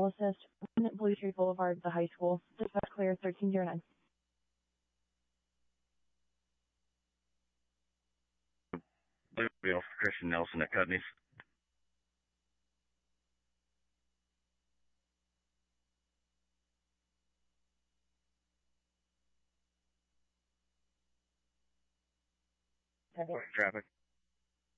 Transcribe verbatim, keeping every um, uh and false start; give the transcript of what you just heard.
Assist, one Blue Tree Boulevard, the high school. Dispatch clear thirteen zero nine. Blue off Christian Nelson at Cudney's. Traffic.